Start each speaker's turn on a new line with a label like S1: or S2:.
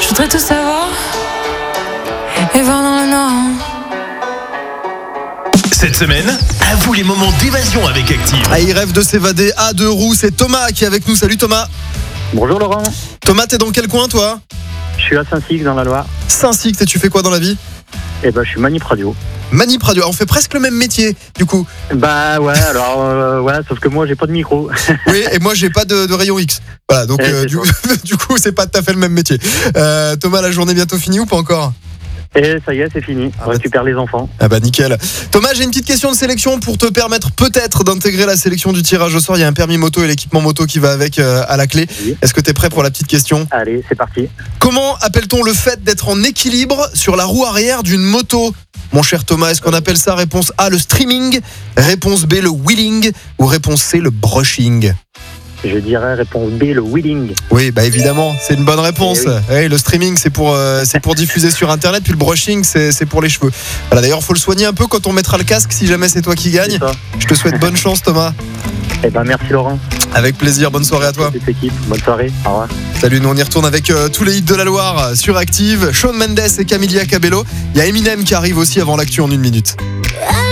S1: Je voudrais tout savoir et voir dans le noir.
S2: Cette semaine, à vous les moments d'évasion avec Active.
S3: Ah, il rêve de s'évader à deux roues. C'est Thomas qui est avec nous. Salut Thomas.
S4: Bonjour Laurent,
S3: Thomas, t'es dans quel coin toi?
S4: je suis à Saint-Cyr dans la Loire.
S3: Saint-Cyr, et tu fais quoi dans la vie?
S4: Et je suis manip radio.
S3: Manip radio. On fait presque le même métier du coup.
S4: Bah ouais, alors sauf que moi j'ai pas de micro.
S3: Oui, et moi j'ai pas de rayon X. Voilà, donc
S4: C'est
S3: du coup c'est pas tout à fait le même métier. Thomas, la journée bientôt finie ou pas encore?
S4: Et ça y est, c'est fini. On récupère les enfants.
S3: Ah bah nickel. Thomas, j'ai une petite question de sélection pour te permettre peut-être d'intégrer la sélection du tirage au sort. Il y a un permis moto et l'équipement moto qui va avec à la clé.
S4: Oui.
S3: Est-ce que t'es prêt pour la petite question?
S4: Allez, c'est parti.
S3: Comment appelle-t-on le fait d'être en équilibre sur la roue arrière d'une moto? Mon cher Thomas, est-ce qu'on appelle ça réponse A, le streaming, réponse B, le wheeling ou réponse C, le brushing?
S4: Je dirais réponse B, le wheeling.
S3: Oui, bah évidemment, c'est une bonne réponse. Oui, le streaming, c'est pour diffuser sur Internet, puis le brushing, c'est pour les cheveux. Voilà, d'ailleurs, faut le soigner un peu quand on mettra le casque, si jamais c'est toi qui gagne.
S4: C'est ça.
S3: Je te souhaite bonne chance, Thomas.
S4: Merci Laurent.
S3: Avec plaisir, bonne soirée à toi.
S4: Toute l'équipe, bonne soirée. Au revoir.
S3: Salut, nous on y retourne avec tous les hits de la Loire sur Active. Shawn Mendes et Camila Cabello. Il y a Eminem qui arrive aussi avant l'actu en 1 minute.